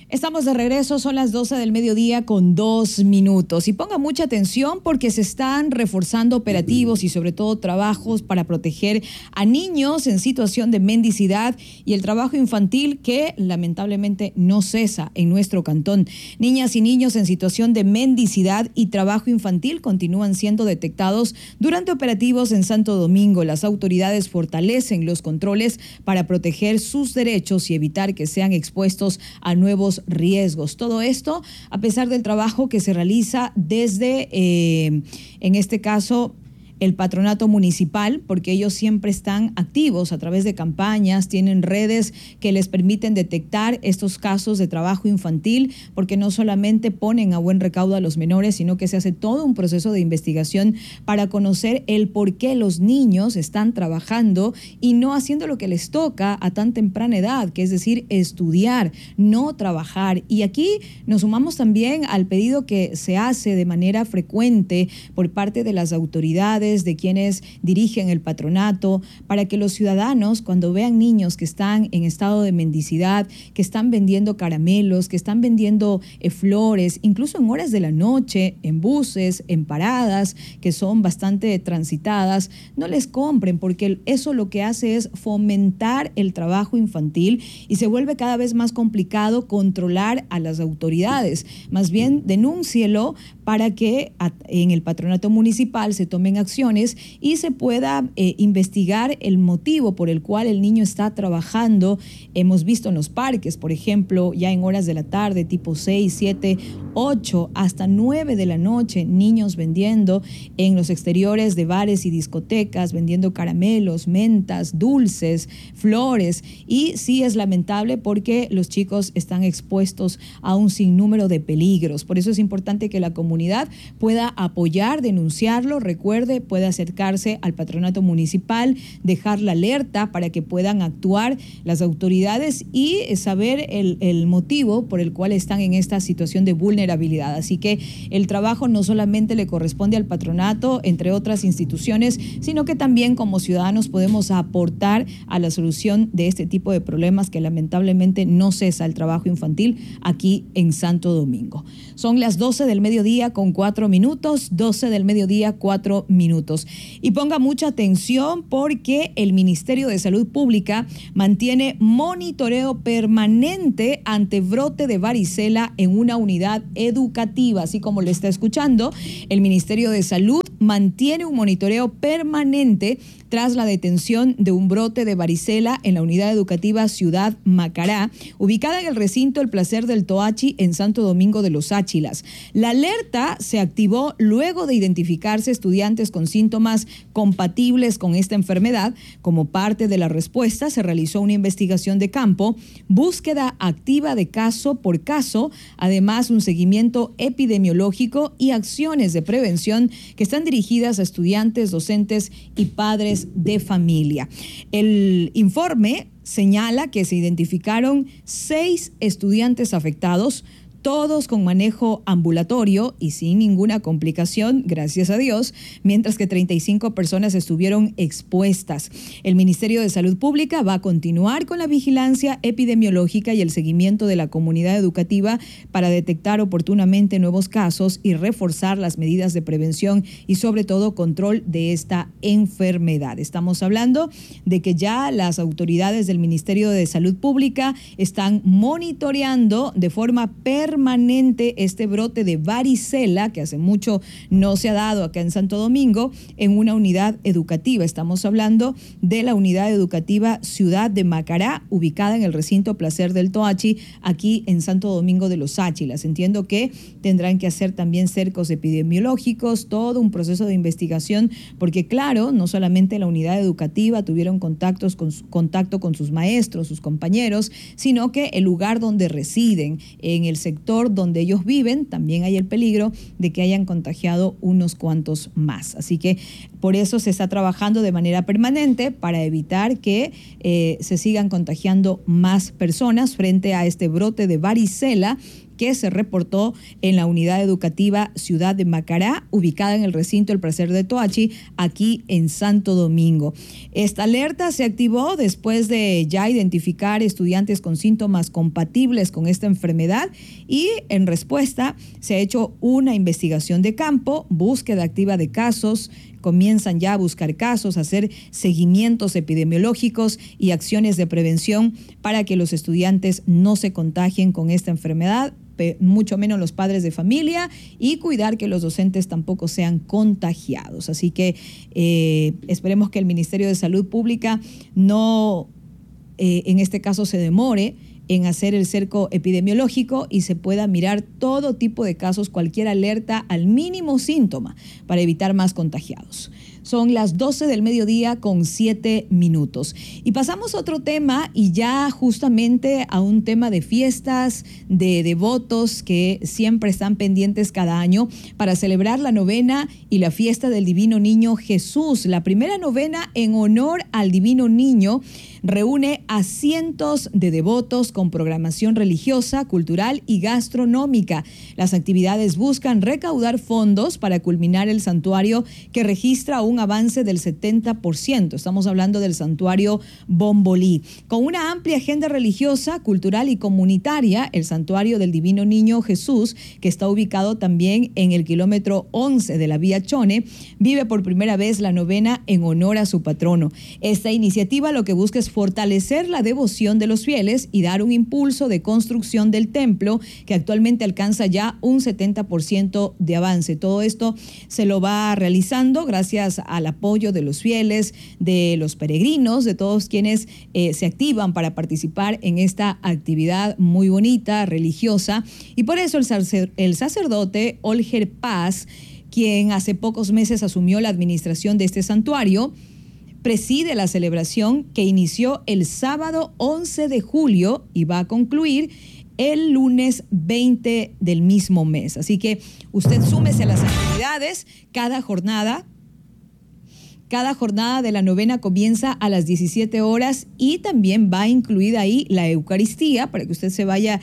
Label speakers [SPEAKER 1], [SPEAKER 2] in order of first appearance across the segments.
[SPEAKER 1] Estamos de regreso, son las 12 del mediodía con 2 minutos. Y ponga mucha atención porque se están reforzando operativos y sobre todo trabajos para proteger a niños en situación de mendicidad y el trabajo infantil que lamentablemente no cesa en nuestro cantón. Niñas y niños en situación de mendicidad y trabajo infantil continúan siendo detectados durante operativos en Santo Domingo. Las autoridades fortalecen los controles para proteger sus derechos y evitar que sean expuestos a nuevos riesgos. Todo esto a pesar del trabajo que se realiza desde, en este caso, el patronato municipal, porque ellos siempre están activos a través de campañas, tienen redes que les permiten detectar estos casos de trabajo infantil, porque no solamente ponen a buen recaudo a los menores, sino que se hace todo un proceso de investigación para conocer el por qué los niños están trabajando y no haciendo lo que les toca a tan temprana edad, que es decir, estudiar, no trabajar. Y aquí nos sumamos también al pedido que se hace de manera frecuente por parte de las autoridades, de quienes dirigen el patronato, para que los ciudadanos, cuando vean niños que están en estado de mendicidad, que están vendiendo caramelos, que están vendiendo flores, incluso en horas de la noche, en buses, en paradas que son bastante transitadas, no les compren, porque eso lo que hace es fomentar el trabajo infantil y se vuelve cada vez más complicado controlar a las autoridades. Más bien, denúncielo para que en el patronato municipal se tomen acciones y se pueda investigar el motivo por el cual el niño está trabajando. Hemos visto en los parques, por ejemplo, ya en horas de la tarde, tipo 6, 7, 8, hasta 9 de la noche, niños vendiendo en los exteriores de bares y discotecas, vendiendo caramelos, mentas, dulces, flores. Y sí es lamentable porque los chicos están expuestos a un sinnúmero de peligros. Por eso es importante que la comunidad pueda apoyar, denunciarlo. Recuerde, puede acercarse al patronato municipal, dejar la alerta para que puedan actuar las autoridades y saber el motivo por el cual están en esta situación de vulnerabilidad. Así que el trabajo no solamente le corresponde al patronato, entre otras instituciones, sino que también como ciudadanos podemos aportar a la solución de este tipo de problemas que lamentablemente no cesa el trabajo infantil aquí en Santo Domingo. Son las 12 del mediodía con 4 minutos, 12 del mediodía, 4 minutos. Y ponga mucha atención porque el Ministerio de Salud Pública mantiene monitoreo permanente ante brote de varicela en una unidad educativa. Así como lo está escuchando, el Ministerio de Salud mantiene un monitoreo permanente tras la detención de un brote de varicela en la unidad educativa Ciudad Macará, ubicada en el recinto El Placer del Toachi en Santo Domingo de los Áchilas. La alerta se activó luego de identificarse estudiantes con síntomas compatibles con esta enfermedad. Como parte de la respuesta, se realizó una investigación de campo, búsqueda activa de caso por caso, además un seguimiento epidemiológico y acciones de prevención que están dirigidas a estudiantes, docentes y padres de familia. El informe señala que se identificaron 6 estudiantes afectados, todos con manejo ambulatorio y sin ninguna complicación, gracias a Dios, mientras que 35 personas estuvieron expuestas. El Ministerio de Salud Pública va a continuar con la vigilancia epidemiológica y el seguimiento de la comunidad educativa para detectar oportunamente nuevos casos y reforzar las medidas de prevención y sobre todo control de esta enfermedad. Estamos hablando de que ya las autoridades del Ministerio de Salud Pública están monitoreando de forma permanente este brote de varicela que hace mucho no se ha dado acá en Santo Domingo en una unidad educativa. Estamos hablando de la unidad educativa Ciudad de Macará, ubicada en el recinto Placer del Toachi, aquí en Santo Domingo de los Áchilas. Entiendo que tendrán que hacer también cercos epidemiológicos, todo un proceso de investigación, porque claro, no solamente la unidad educativa tuvieron contacto con sus maestros, sus compañeros, sino que el lugar donde residen, en el sector donde ellos viven, también hay el peligro de que hayan contagiado unos cuantos más. Así que Por eso se está trabajando de manera permanente para evitar que se sigan contagiando más personas frente a este brote de varicela que se reportó en la unidad educativa Ciudad de Macará, ubicada en el recinto El Placer de Toachi, aquí en Santo Domingo. Esta alerta se activó después de ya identificar estudiantes con síntomas compatibles con esta enfermedad y en respuesta se ha hecho una investigación de campo, búsqueda activa de casos. Comienzan ya a buscar casos, a hacer seguimientos epidemiológicos y acciones de prevención para que los estudiantes no se contagien con esta enfermedad, mucho menos los padres de familia, y cuidar que los docentes tampoco sean contagiados. Así que esperemos que el Ministerio de Salud Pública no, en este caso, se demore en hacer el cerco epidemiológico y se pueda mirar todo tipo de casos, cualquier alerta al mínimo síntoma para evitar más contagiados. Son las 12 del mediodía con 7 minutos. Y pasamos a otro tema, y ya justamente a un tema de fiestas, de devotos que siempre están pendientes cada año para celebrar la novena y la fiesta del Divino Niño Jesús. La primera novena en honor al Divino Niño reúne a cientos de devotos con programación religiosa, cultural y gastronómica. Las actividades buscan recaudar fondos para culminar el santuario, que registra un avance del 70%. Estamos hablando del santuario Bombolí. Con una amplia agenda religiosa, cultural y comunitaria, el santuario del Divino Niño Jesús, que está ubicado también en el kilómetro 11 de la vía Chone, vive por primera vez la novena en honor a su patrono. Esta iniciativa lo que busca es fortalecer la devoción de los fieles y dar un impulso de construcción del templo, que actualmente alcanza ya un 70% de avance. Todo esto se lo va realizando gracias al apoyo de los fieles, de los peregrinos, de todos quienes se activan para participar en esta actividad muy bonita, religiosa. Y por eso el sacerdote Olger Paz, quien hace pocos meses asumió la administración de este santuario, preside la celebración que inició el sábado 11 de julio y va a concluir el lunes 20 del mismo mes. Así que usted súmese a las actividades. Cada jornada de la novena comienza a las 17 horas y también va incluida ahí la Eucaristía, para que usted se vaya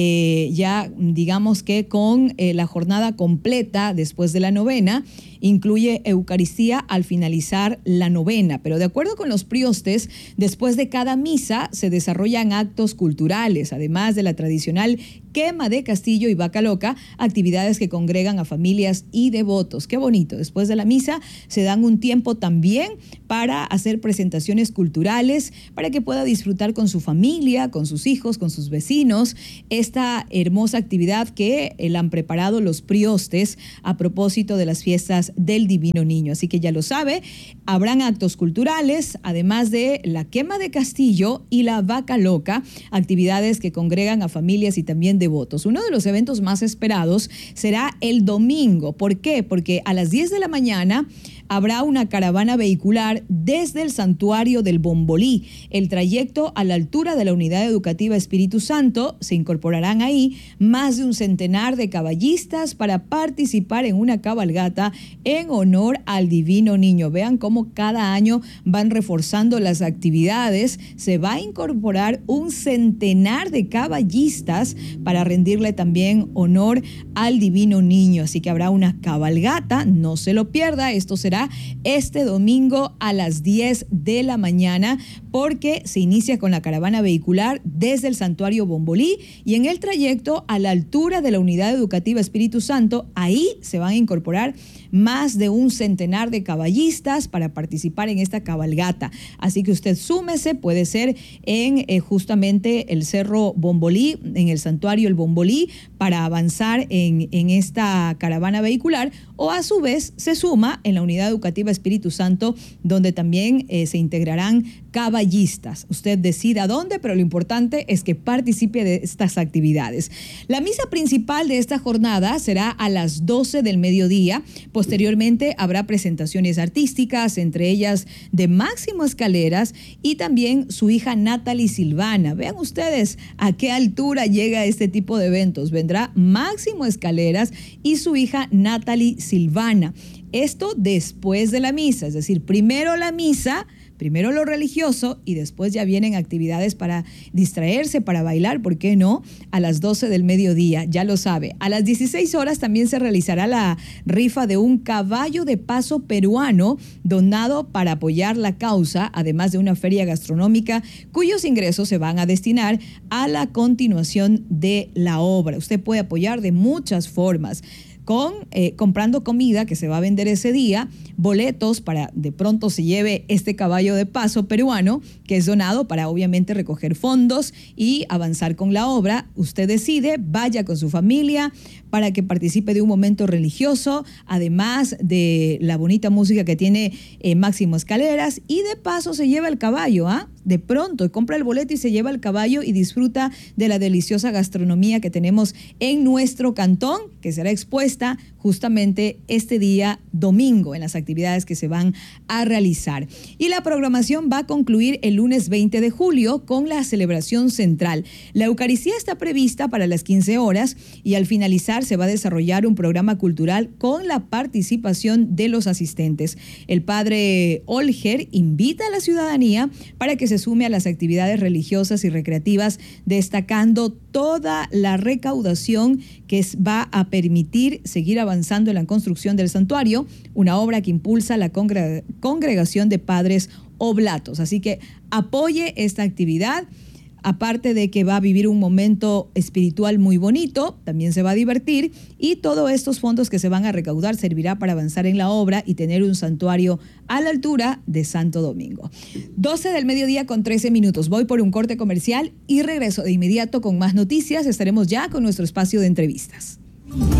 [SPEAKER 1] ya, digamos que con la jornada completa después de la novena. Incluye Eucaristía al finalizar la novena, pero de acuerdo con los priostes, después de cada misa se desarrollan actos culturales, además de la tradicional quema de castillo y vaca loca, actividades que congregan a familias y devotos. Qué bonito. Después de la misa se dan un tiempo también para hacer presentaciones culturales, para que pueda disfrutar con su familia, con sus hijos, con sus vecinos, esta hermosa actividad que la han preparado los priostes a propósito de las fiestas del Divino Niño. Así que ya lo sabe, habrán actos culturales, además de la quema de castillo y la vaca loca, actividades que congregan a familias y también devotos. Uno de los eventos más esperados será el domingo. ¿Por qué? Porque a las 10 de la mañana habrá una caravana vehicular desde el santuario del Bombolí. El trayecto a la altura de la Unidad Educativa Espíritu Santo, se incorporarán ahí más de un centenar de caballistas para participar en una cabalgata en honor al Divino Niño. Vean cómo cada año van reforzando las actividades. Se va a incorporar un centenar de caballistas para rendirle también honor al Divino Niño. Así que habrá una cabalgata, no se lo pierda. Esto será este domingo a las 10 de la mañana, porque se inicia con la caravana vehicular desde el santuario Bombolí y en el trayecto a la altura de la Unidad Educativa Espíritu Santo, ahí se van a incorporar más de un centenar de caballistas para participar en esta cabalgata. Así que usted súmese, puede ser en justamente el Cerro Bombolí, en el santuario El Bombolí, para avanzar en esta caravana vehicular, o a su vez se suma en la Unidad Educativa Espíritu Santo, donde también se integrarán caballistas. Usted decida dónde, pero lo importante es que participe de estas actividades. La misa principal de esta jornada será a las 12 del mediodía. Posteriormente habrá presentaciones artísticas, entre ellas de Máximo Escaleras y también su hija Natalie Silvana. Vean ustedes a qué altura llega este tipo de eventos. Vendrá Máximo Escaleras y su hija Natalie Silvana. Esto después de la misa, es decir, primero la misa, primero lo religioso y después ya vienen actividades para distraerse, para bailar, ¿por qué no? A las 12 del mediodía, ya lo sabe. A las 16 horas también se realizará la rifa de un caballo de paso peruano donado para apoyar la causa, además de una feria gastronómica cuyos ingresos se van a destinar a la continuación de la obra. Usted puede apoyar de muchas formas. Comprando comida que se va a vender ese día, boletos para de pronto se lleve este caballo de paso peruano que es donado para obviamente recoger fondos y avanzar con la obra. Usted decide, vaya con su familia para que participe de un momento religioso, además de la bonita música que tiene Máximo Escaleras, y de paso se lleva el caballo, de pronto compra el boleto y se lleva el caballo y disfruta de la deliciosa gastronomía que tenemos en nuestro cantón, que será expuesta justamente este día domingo en las actividades que se van a realizar. Y la programación va a concluir el lunes 20 de julio con la celebración central. La Eucaristía está prevista para las 15 horas y al finalizar se va a desarrollar un programa cultural con la participación de los asistentes. El padre Olger invita a la ciudadanía para que se sume a las actividades religiosas y recreativas, destacando toda la recaudación que va a permitir seguir avanzando en la construcción del santuario, una obra que impulsa la congregación de padres oblatos. Así que apoye esta actividad. Aparte de que va a vivir un momento espiritual muy bonito, también se va a divertir y todos estos fondos que se van a recaudar servirá para avanzar en la obra y tener un santuario a la altura de Santo Domingo. 12 del mediodía con 13 minutos. Voy por un corte comercial y regreso de inmediato con más noticias. Estaremos ya con nuestro espacio de entrevistas.